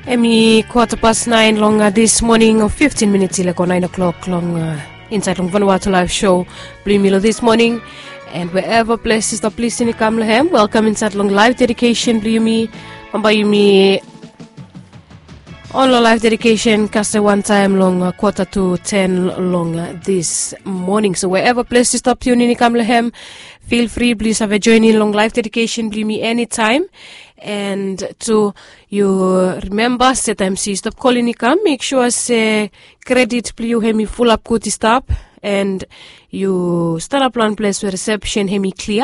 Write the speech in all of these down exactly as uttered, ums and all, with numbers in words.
Emi quarter past nine long uh, this morning of fifteen minutes like nine o'clock long uh, inside long Vanuatu live show Blue Milo this morning, and wherever places the please in Kamlahem, welcome inside long live dedication Blue Me Mamba Yumi on live dedication cast one time long uh, quarter to ten long uh, this morning. So wherever place to stop tuning in Kamlahem, feel free please have a join in long live dedication Blue Me anytime. And to you remember set M C stop calling come, make sure say credit please hemi full up good stop, and you start up one place where reception hemi clear.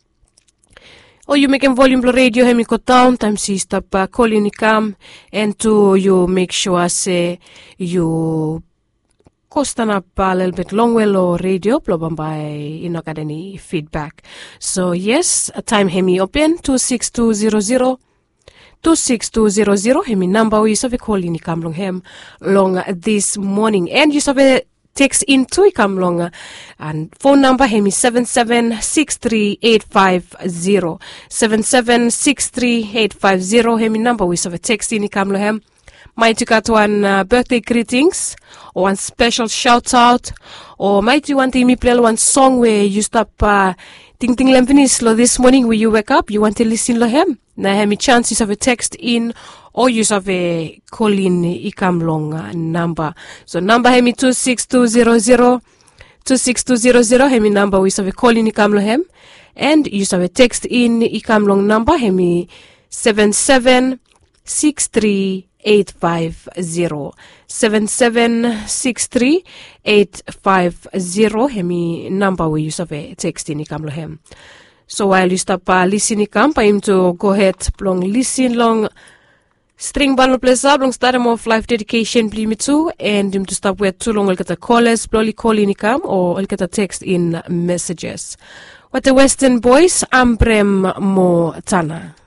Or you make a volume radio hemi go down time see stop uh, calling come, and to you make sure say you costan up a little bit long well or radio problem by you not got any feedback. So yes, a time hemi open two six two zero zero two six two zero zero hemi number we have a call in come long hem long this morning, and you have a text in to come long and phone number hemi seven seven six three eight five zero seven seven six three eight five zero hemi number we have a text in come long hem. Might you got one uh, birthday greetings or one special shout out, or might you want to me play one song where you stop uh, ting ting lempinis lo this morning when you wake up you want to listen lo hem na hemi chances have a text in or you have a call in ikam long uh, number. So number hemi two six two zero zero two six two zero zero hemi number we have a call in ikam lo hem, and you have a text in ikam long number hemi seven seven six three eight five zero seven seven six three eight five zero hemi number we use of a text in ikam hem. So while you stop uh, listening come I am to go ahead long listen long string bundle place up long start of live dedication please me too, and him to stop where too long I'll get a callers slowly call in come or I'll get a text in messages. What the Western boys Ambrem Mo Tana.